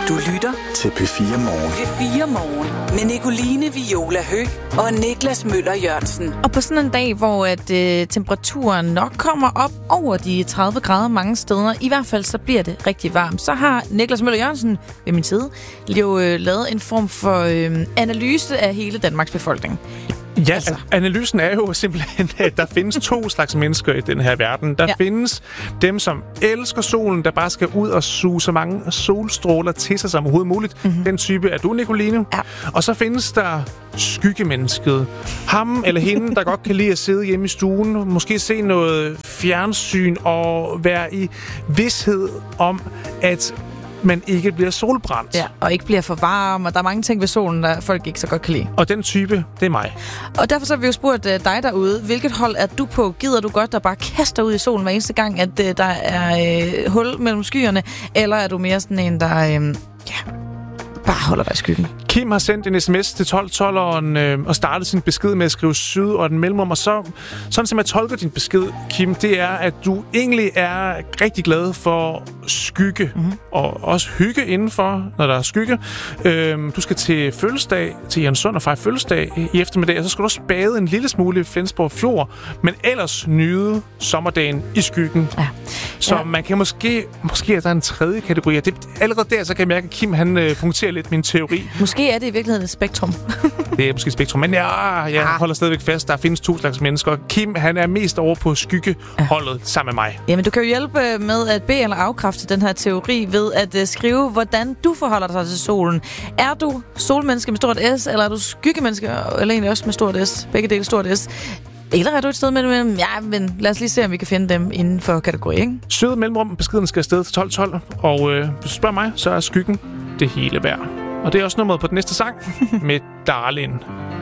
Du lytter til P4 Morgen. P4 Morgen med Nicoline Viola Høgh og Niklas Møller Jørgensen. Og på sådan en dag, hvor temperaturen nok kommer op over de 30 grader mange steder, i hvert fald så bliver det rigtig varmt, så har Niklas Møller Jørgensen ved min side jo lavet en form for analyse af hele Danmarks befolkning. Ja, altså. Analysen er jo simpelthen, at der findes to slags mennesker i den her verden. Der findes dem, som elsker solen, der bare skal ud og suge så mange solstråler til sig som overhovedet muligt. Mm-hmm. Den type er du, Nicoline. Ja. Og så findes der skyggemennesket. Ham eller hende, der godt kan lide at sidde hjemme i stuen, måske se noget fjernsyn og være i vished om, at man ikke bliver solbrændt. Ja, og ikke bliver for varm, og der er mange ting ved solen, der folk ikke så godt kan lide. Og den type, det er mig. Og derfor så har vi jo spurgt dig derude, hvilket hold er du på? Gider du godt, der bare kaster ud i solen hver eneste gang, at der er hul mellem skyerne? Eller er du mere sådan en, der bare holder dig i skyggen? Kim har sendt en sms til 1212'eren og startet sin besked med at skrive syd og den mellemrum. Og så, sådan som jeg tolker din besked, Kim, det er, at du egentlig er rigtig glad for skygge. Mm-hmm. Og også hygge indenfor, når der er skygge. Du skal til fødselsdag, til Jensund og fejre fødselsdag i eftermiddag. Og så skal du også bade en lille smule i Flensborg Fjord. Men ellers nyde sommerdagen i skyggen. Ja. Så man kan måske er der en tredje kategori. Allerede der, så kan jeg mærke, at Kim han punkterer lidt min teori. Måske er det i virkeligheden et spektrum. Det er måske et spektrum, men jeg holder stadigvæk fast. Der findes to slags mennesker. Kim, han er mest over på skyggeholdet sammen med mig. Jamen, du kan jo hjælpe med at bede eller afkræfte den her teori ved at skrive, hvordan du forholder dig til solen. Er du solmenneske med stort S, eller er du skyggemenneske, eller egentlig også med stort S? Begge dele stort S. Eller er du et sted mellem? Ja, men lad os lige se, om vi kan finde dem inden for kategori, ikke? Søde mellemrum, beskeden skal afsted til 1212, og hvis du spørger mig, så er skyggen det hele værd. Og det er også nummeret på den næste sang med Darlin.